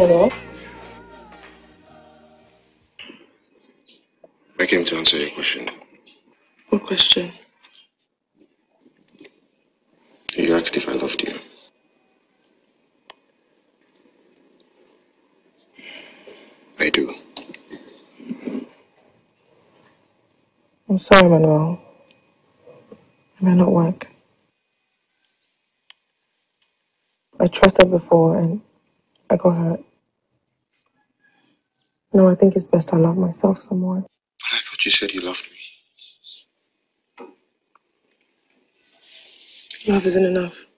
Hello? I came to answer your question. What question? You asked if I loved you. I do. I'm sorry, Manuel. It may not work. I trusted before and I got hurt. No, I think it's best I love myself some more. But I thought you said you loved me. Love isn't enough.